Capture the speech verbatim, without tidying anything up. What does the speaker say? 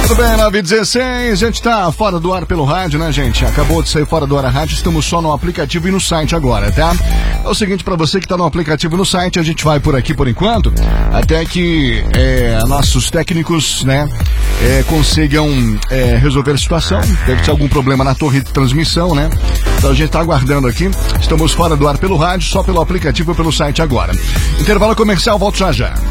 Tudo bem, nove e dezesseis, a gente tá fora do ar pelo rádio, né, gente? Acabou de sair fora do ar a rádio, estamos só no aplicativo e no site agora, tá? É o seguinte, pra você que tá no aplicativo e no site, a gente vai por aqui por enquanto, até que é, nossos técnicos, né, é, consigam é, resolver a situação. Deve ter algum problema na torre de transmissão, né? Então a gente tá aguardando aqui, estamos fora do ar pelo rádio, só pelo aplicativo e pelo site agora. Intervalo comercial, volto já já.